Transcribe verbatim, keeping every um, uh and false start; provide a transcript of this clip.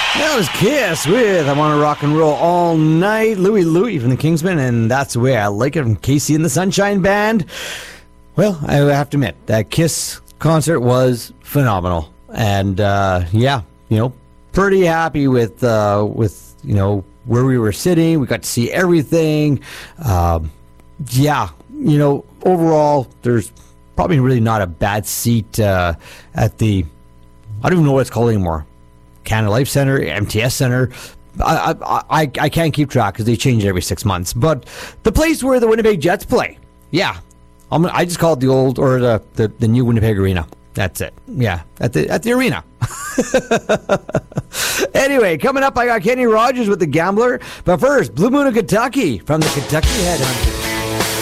That was Kiss with I Want to Rock and Roll All Night. Louie Louie from the Kingsmen, and That's the Way I Like It from Casey and the Sunshine Band. Well, I have to admit, that Kiss concert was phenomenal. And, uh, yeah, you know, pretty happy with, uh, with you know, where we were sitting. We got to see everything. Um, yeah, you know, overall, there's probably really not a bad seat uh, at the, I don't even know what it's called anymore. Canada Life Center, M T S Center. I I, I, I can't keep track because they change it every six months. But the place where the Winnipeg Jets play, yeah, I'm, I just call it the old or the, the, the new Winnipeg Arena. That's it. Yeah, at the at the arena. Anyway, coming up, I got Kenny Rogers with The Gambler. But first, Blue Moon of Kentucky from the Kentucky Headhunters.